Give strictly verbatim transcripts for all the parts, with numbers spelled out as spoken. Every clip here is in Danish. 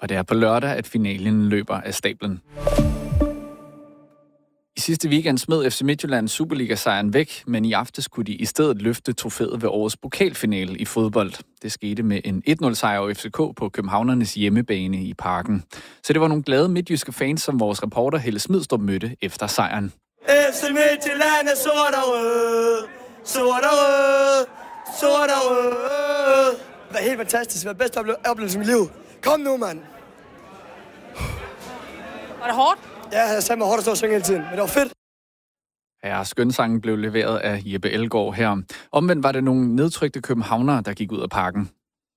Og det er på lørdag, at finalen løber af stablen. I sidste weekend smed F C Midtjylland Superliga-sejren væk, men i aftes kunne de i stedet løfte trofæet ved årets pokalfinale i fodbold. Det skete med en et nul-sejr over F C K på københavnernes hjemmebane i Parken. Så det var nogle glade midtjyske fans, som vores reporter Helle Smidstrup mødte efter sejren. F C Midtjylland er sort og rød, sort og rød, sort og rød. Det var helt fantastisk. Det var den bedste oplevelse i mit liv. Kom nu, mand. Var det hårdt? Ja, jeg sagde mig hårdt at stå og synge hele tiden, men det var fedt. Ja, skønsangen blev leveret af Jeppe Elgaard her. Omvendt var det nogle nedtrykte københavnere, der gik ud af Parken.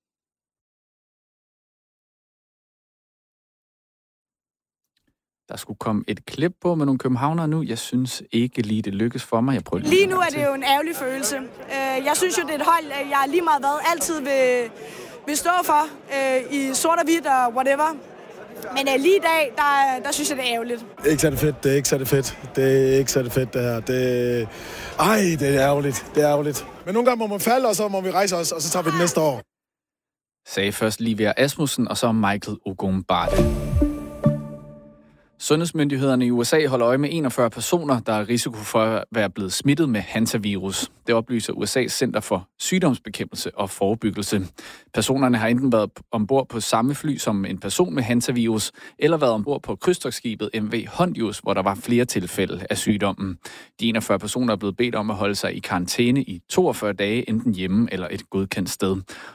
Der skulle komme et klip på med nogle københavnere nu. Jeg synes ikke lige, det lykkes for mig. Jeg prøver lige, lige nu er det jo en ærgerlig følelse. Jeg synes jo, det er et hold, jeg lige meget hvad altid vil, vil stå for. I sort og hvidt og whatever. Men uh, lige i dag, der, der synes jeg, det er ærgerligt. Det er ikke særlig fedt, det er ikke særlig fedt. Det er ikke særlig fedt, det her. Det... Ej, det er ærgerligt, det er ærgerligt. Men nogle gange må man falde, og så må vi rejse os, og så tager vi det næste år. Sagde først Livia Asmussen, og så Michael Ogunbade. Sundhedsmyndighederne i U S A holder øje med enogfyrre personer, der er risiko for at være blevet smittet med hantavirus. Det oplyser U S A's Center for Sygdomsbekæmpelse og Forebyggelse. Personerne har enten været ombord på samme fly som en person med hantavirus, eller været ombord på krydstogtskibet M V Hondius, hvor der var flere tilfælde af sygdommen. De enogfyrre personer er blevet bedt om at holde sig i karantæne i toogfyrre dage, enten hjemme eller et godkendt sted.